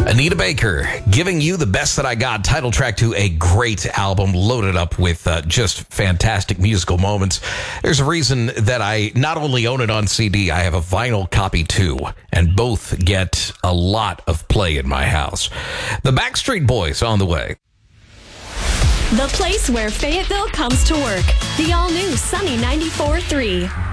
Anita Baker giving you the best that I got. Title track to a great album loaded up with just fantastic musical moments. There's a reason that I not only own it on CD, I have a vinyl copy too, and both get a lot of play in my house. The Backstreet Boys on the way. The place where Fayetteville comes to work. The all-new Sunny 94.3.